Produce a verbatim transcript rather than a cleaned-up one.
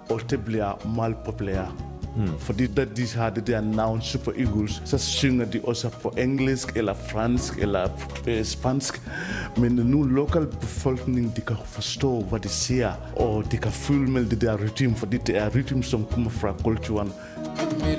og det bliver meget populært. Mm. Fordi da de har det der navn Super Eagles, så synger de også på engelsk, eller fransk, eller øh, spansk. Men nu lokalbefolkningen, de kan forstå, hvad de siger, og de kan følge med det der rytme, fordi det er rytme, som kommer fra kulturen.